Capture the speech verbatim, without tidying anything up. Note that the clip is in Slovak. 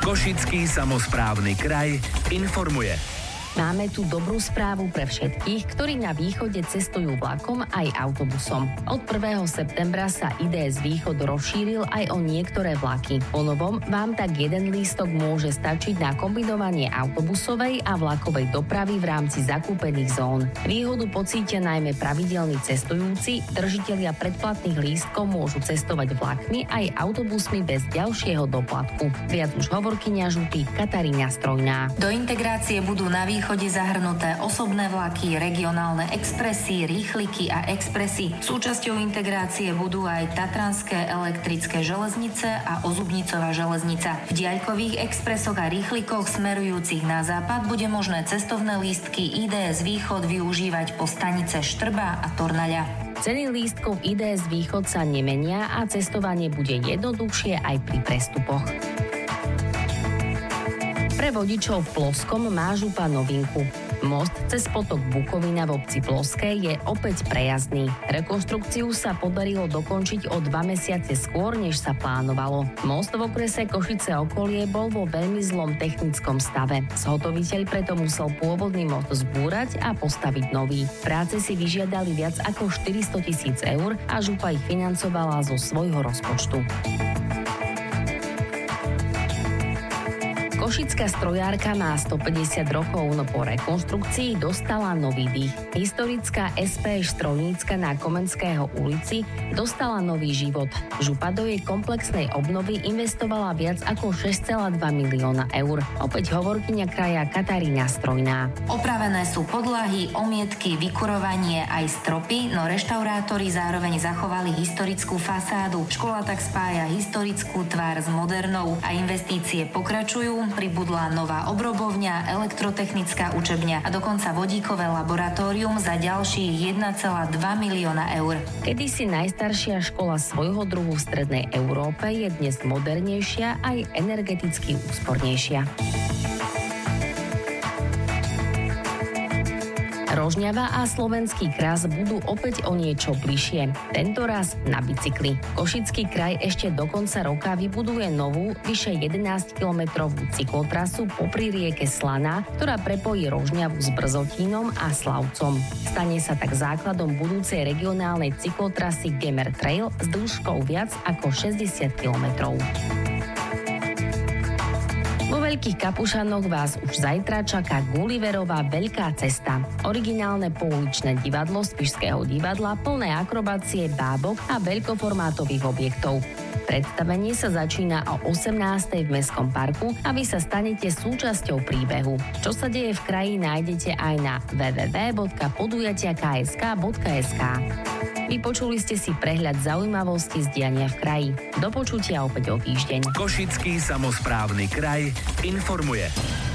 Košický samosprávny kraj informuje. Máme tu dobrú správu pre všetkých, ktorí na východe cestujú vlakom aj autobusom. Od prvého septembra sa í dé es Východ rozšíril aj o niektoré vlaky. Po novom vám tak jeden lístok môže stačiť na kombinovanie autobusovej a vlakovej dopravy v rámci zakúpených zón. Výhodu pocítia najmä pravidelní cestujúci, držitelia predplatných lístkov môžu cestovať vlakmi aj autobusmi bez ďalšieho doplatku. Viac už hovorkyňa župy Katarína Strojná. Do integrácie budú na východe zahrnuté osobné vlaky, regionálne expresy, rýchliky a expresy. Súčasťou integrácie budú aj tatranské elektrické železnice a Ozubnicová železnica. V diaľkových expresoch a rýchlikoch smerujúcich na západ bude možné cestovné lístky í dé es Východ využívať po stanice Štrba a Tornaľa. Ceny lístkov í dé es Východ sa nemenia a cestovanie bude jednoduchšie aj pri prestupoch. Pre vodičov v Ploskom má župa novinku. Most cez potok Bukovina v obci Ploské je opäť prejazdný. Rekonštrukciu sa podarilo dokončiť o dva mesiace skôr, než sa plánovalo. Most v okrese Košice okolie bol vo veľmi zlom technickom stave. Zhotoviteľ preto musel pôvodný most zbúrať a postaviť nový. Práce si vyžiadali viac ako štyristo tisíc eur a župa ich financovala zo svojho rozpočtu. Košická strojárka má stopäťdesiat rokov, no po rekonštrukcii dostala nový dých. Historická es pé strojnícka na Komenského ulici dostala nový život. Župa do jej komplexnej obnovy investovala viac ako šesť celá dva milióna eur. Opäť hovorkyňa kraja Katarína Strojná. Opravené sú podlahy, omietky, vykurovanie aj stropy, no reštaurátori zároveň zachovali historickú fasádu. Škola tak spája historickú tvár s modernou a investície pokračujú. Pribudla nová obrobovňa, elektrotechnická učebňa a dokonca vodíkové laboratórium za ďalších jeden celá dva milióna eur. Kedysi najstaršia škola svojho druhu v strednej Európe je dnes modernejšia aj energeticky úspornejšia. Rožňava a Slovenský kras budú opäť o niečo bližšie. Tento raz na bicykli. Košický kraj ešte do konca roka vybuduje novú, vyše jedenásťkilometrovú cyklotrasu popri rieke Slaná, ktorá prepojí Rožňavu s Brzotínom a Slavcom. Stane sa tak základom budúcej regionálnej cyklotrasy Gamer Trail s dĺžkou viac ako šesťdesiat kilometrov. Vo Veľkých Kapušanoch vás už zajtra čaká Gulliverová veľká cesta. Originálne pouličné divadlo Spišského divadla, plné akrobácie, bábok a veľkoformátových objektov. Predstavenie sa začína o osemnástej v Mestskom parku a vy sa stanete súčasťou príbehu. Čo sa deje v kraji, nájdete aj na w w w bodka podujatia bodka k s k bodka es ká. Vypočuli ste si prehľad zaujímavostí z diania v kraji. Do počutia opäť o týždeň. Košický samosprávny kraj informuje.